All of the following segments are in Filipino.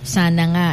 sana nga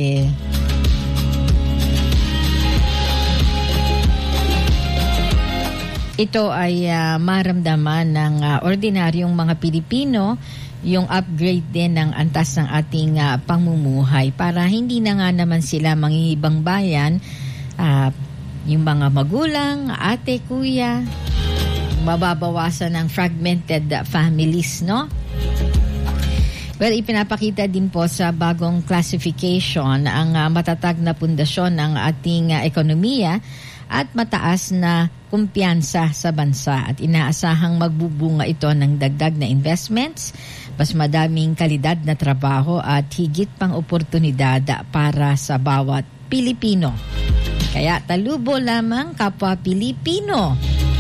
ito ay maramdaman ng ordinaryong mga Pilipino, yung upgrade din ng antas ng ating pamumuhay para hindi na nga naman sila mangingibang bayan, yung mga magulang, ate, kuya, mababawasan ng fragmented families, no? Well, ipinapakita din po sa bagong classification ang matatag na pundasyon ng ating ekonomiya at mataas na kumpiyansa sa bansa at inaasahang magbubunga ito ng dagdag na investments, mas madaming kalidad na trabaho at higit pang oportunidad para sa bawat Pilipino. Kaya talubo lamang kapwa Pilipino.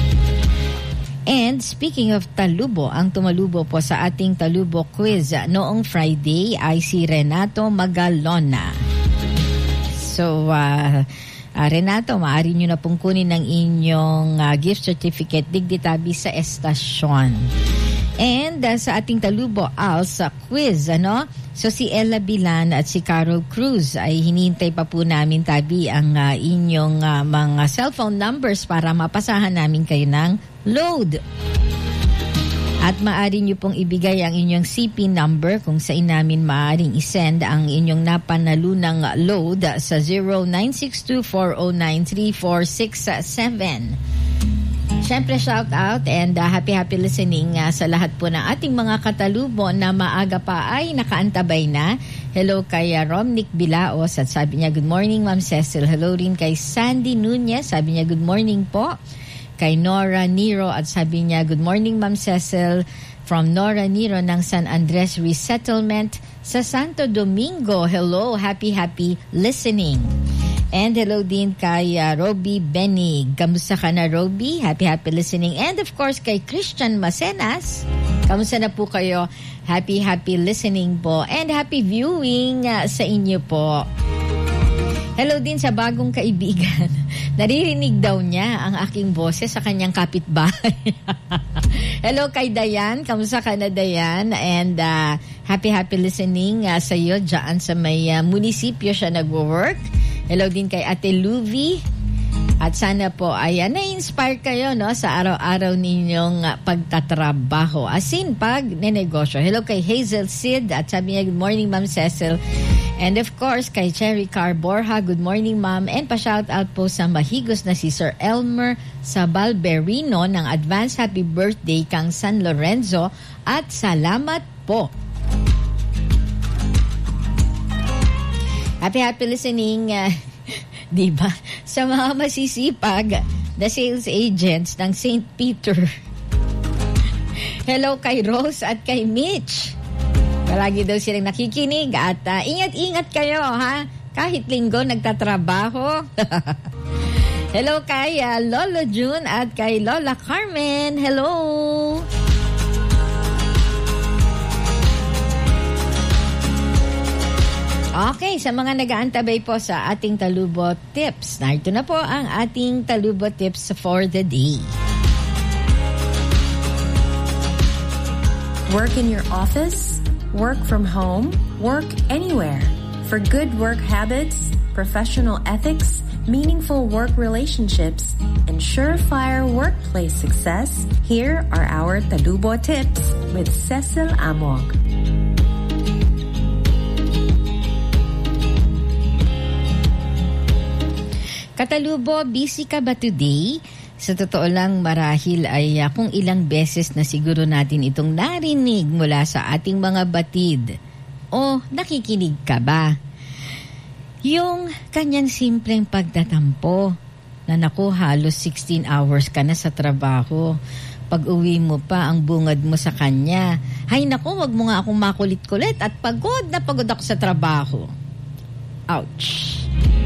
And speaking of talubo, ang tumalubo po sa ating talubo quiz noong Friday ay si Renato Magalona. So, Renato, maaari nyo na pong kunin ng inyong gift certificate digditabi sa estasyon. And sa ating talubo sa quiz, so si Ella Bilan at si Carol Cruz ay hinihintay pa po namin tabi ang inyong mga cellphone numbers para mapasahan namin kayo ng load. At maaari nyo pong ibigay ang inyong CP number kung saan namin maaaring isend ang inyong napanalunang load sa 0962-409-3467. Siyempre, shout out and happy listening sa lahat po ng ating mga katalubo na maaga pa ay nakaantabay na. Hello kay Romnick Bilaos at sabi niya, good morning Ma'am Cecil. Hello rin kay Sandy Nunez, sabi niya, good morning po. Kay Nora Niro at sabi niya, good morning Ma'am Cecil, from Nora Niro ng San Andres Resettlement sa Santo Domingo. Hello, happy listening. And hello din kay Roby Benny. Kamusta ka na, Roby? Happy listening. And of course kay Christian Macenas. Kamusta na po kayo? Happy listening po. And happy viewing sa inyo po. Hello din sa bagong kaibigan. Naririnig daw niya ang aking boses sa kanyang kapitbahay. Hello kay Dayan. Kamusta ka na, Dayan? And happy listening sa iyo dyan sa may munisipyo siya nagwo-work. Hello din kay Ate Luvi. At sana po ay na-inspire kayo sa araw-araw ninyong pagtatrabaho. As in, pag-nenegosyo. Hello kay Hazel Sid. At sabi niya, good morning Ma'am Cecil. And of course, kay Cherry Car Borja, good morning ma'am. And pa-shoutout po sa mahigos na si Sir Elmer Sabalberino ng advance happy birthday kang San Lorenzo at salamat po. Happy listening, diba? Sa mga masisipag na sales agents ng St. Peter. Hello kay Rose at kay Mitch. Palagi daw silang nakikinig at ingat-ingat kayo, ha? Kahit linggo nagtatrabaho. Hello kay Lolo June at kay Lola Carmen. Hello! Okay, sa mga nag-aantabay po sa ating Talubo Tips, narito na po ang ating Talubo Tips for the day. Work in your office? Work from home, work anywhere. For good work habits, professional ethics, meaningful work relationships, and surefire workplace success, here are our Talubo Tips with Cecil Amog. Katalubo, busy ka ba today? Sa totoo lang, marahil ay kung ilang beses na siguro natin itong narinig mula sa ating mga batid. O nakikinig ka ba? Yung kanyang simpleng pagtatampo na naku, halos 16 hours ka na sa trabaho. Pag uwi mo pa, ang bungad mo sa kanya. Hay naku, wag mo nga akong makulit-kulit at pagod na pagod ako sa trabaho. Ouch!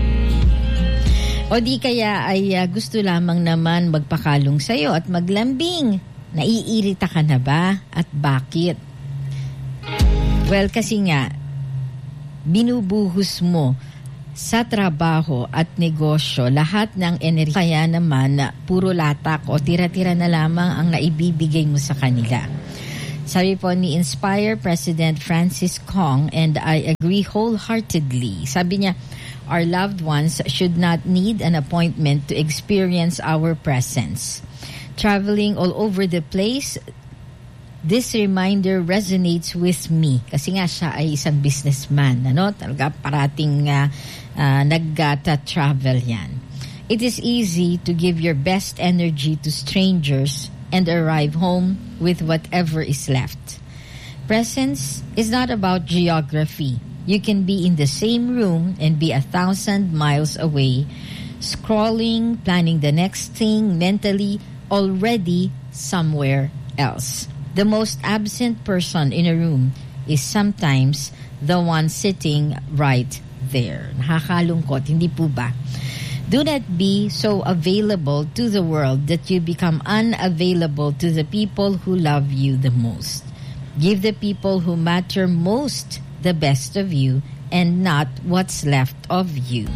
O di kaya ay gusto lamang naman magpakalong sa'yo at maglambing. Naiirita ka na ba? At bakit? Well, kasi nga, binubuhos mo sa trabaho at negosyo lahat ng enerhiya. Kaya naman, puro latak o tira-tira na lamang ang naibibigay mo sa kanila. Sabi po ni Inspire President Francis Kong, and I agree wholeheartedly. Sabi niya, our loved ones should not need an appointment to experience our presence. Traveling all over the place, this reminder resonates with me. Kasi nga siya ay isang businessman. Talaga parating nag-travel yan. It is easy to give your best energy to strangers and arrive home with whatever is left. Presence is not about geography. You can be in the same room and be 1,000 miles away, scrolling, planning the next thing, mentally already somewhere else. The most absent person in a room is sometimes the one sitting right there. Nakakalungkot, hindi po ba? Do not be so available to the world that you become unavailable to the people who love you the most. Give the people who matter most the best of you and not what's left of you.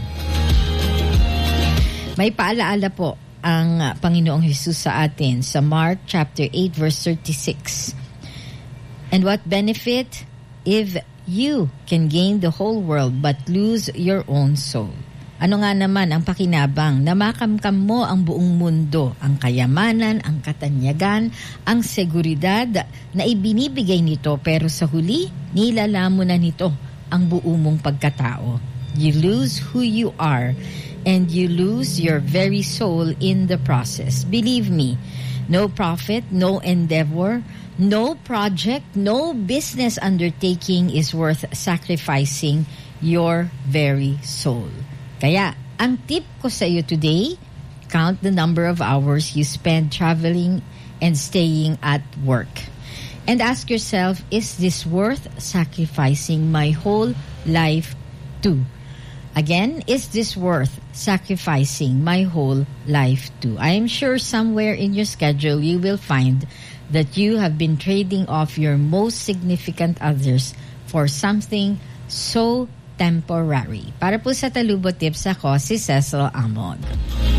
May paalaala po ang Panginoong Jesus sa atin sa Mark chapter 8 verse 36. And what benefit if you can gain the whole world but lose your own soul? Ano nga naman ang pakinabang na makamkam mo ang buong mundo, ang kayamanan, ang katanyagan, ang seguridad na ibinibigay nito, pero sa huli, nilalamo na nito ang buo mong pagkatao. You lose who you are and you lose your very soul in the process. Believe me, no profit, no endeavor, no project, no business undertaking is worth sacrificing your very soul. Kaya, ang tip ko sa iyo today, count the number of hours you spend traveling and staying at work. And ask yourself, is this worth sacrificing my whole life to? Again, is this worth sacrificing my whole life to? I am sure somewhere in your schedule you will find that you have been trading off your most significant others for something so temporary. Para po sa Talubot Tips, ako si Cecil Amod.